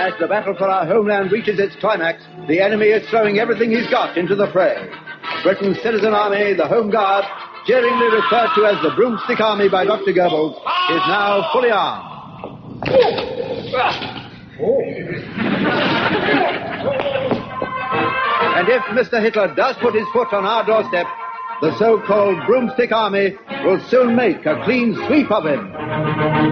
As the battle for our homeland reaches its climax, the enemy is throwing everything he's got into the fray. Britain's citizen army, the Home Guard, jeeringly referred to as the Broomstick Army by Dr. Goebbels, is now fully armed. And if Mr. Hitler does put his foot on our doorstep, the so-called Broomstick Army will soon make a clean sweep of him.